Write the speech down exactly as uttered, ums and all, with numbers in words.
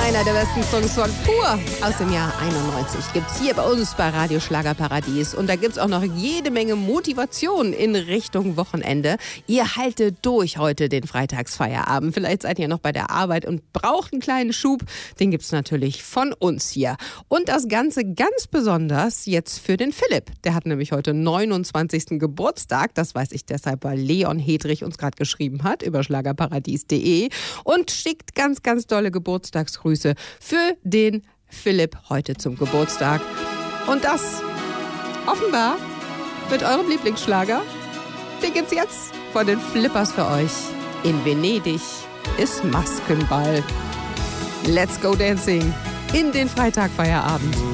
Einer der besten Songs von Pur aus dem Jahr einundneunzig gibt's hier bei uns bei Radio Schlagerparadies. Und da gibt's auch noch jede Menge Motivation in Richtung Wochenende. Ihr haltet durch heute den Freitagsfeierabend. Vielleicht seid ihr noch bei der Arbeit und braucht einen kleinen Schub. Den gibt's natürlich von uns hier. Und das Ganze ganz besonders jetzt für den Philipp. Der hat nämlich heute neunundzwanzigsten Geburtstag. Das weiß ich deshalb, weil Leon Hedrich uns gerade geschrieben hat über schlagerparadies punkt de und schickt ganz, ganz dolle Geburtstagsgrüße für den Philipp heute zum Geburtstag. Und das offenbar mit eurem Lieblingsschlager. Den gibt's jetzt von den Flippers für euch. In Venedig ist Maskenball. Let's go dancing in den Freitagfeierabend.